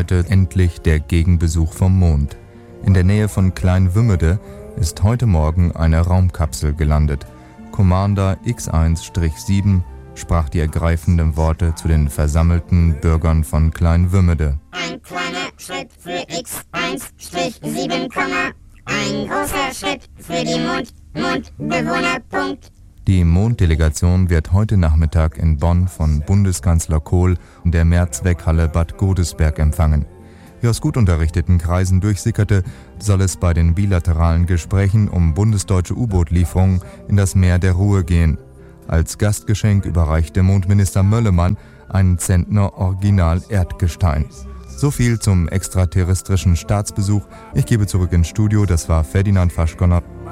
Seite endlich der Gegenbesuch vom Mond. In der Nähe von Kleinwümmede ist heute Morgen eine Raumkapsel gelandet. Commander X1-7 sprach die ergreifenden Worte zu den versammelten Bürgern von Kleinwümmede. Ein kleiner Schritt für X1-7, ein großer Schritt für die Mondbewohner. Die Monddelegation wird heute Nachmittag in Bonn von Bundeskanzler Kohl in der Mehrzweckhalle Bad Godesberg empfangen. Wie aus gut unterrichteten Kreisen durchsickerte, soll es bei den bilateralen Gesprächen um bundesdeutsche U-Boot-Lieferungen in das Meer der Ruhe gehen. Als Gastgeschenk überreichte Mondminister Möllemann einen Zentner Original-Erdgestein. So viel zum extraterrestrischen Staatsbesuch. Ich gebe zurück ins Studio, das war Ferdinand Faschgonner.